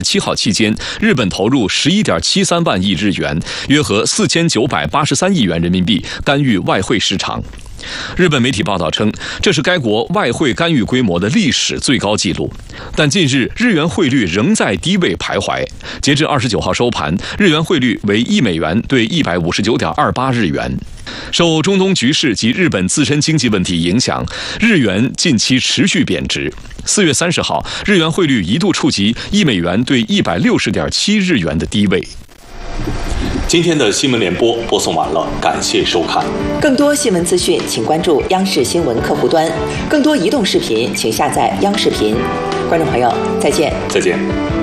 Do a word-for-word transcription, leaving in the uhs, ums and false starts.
七号期间，日本投入十一点七三万亿日元，约合四千九百八十三亿元人民币干预外汇市场。日本媒体报道称，这是该国外汇干预规模的历史最高纪录。但近日日元汇率仍在低位徘徊，截至二十九号收盘，日元汇率为一美元兑一百五十九点二八日元。受中东局势及日本自身经济问题影响，日元近期持续贬值。四月三十号，日元汇率一度触及一美元兑一百六十点七日元的低位。 今天的新闻联播播送完了，感谢收看。 更多新闻资讯，请关注央视新闻客户端。更多移动视频，请下载央视频。观众朋友，再见。 再见。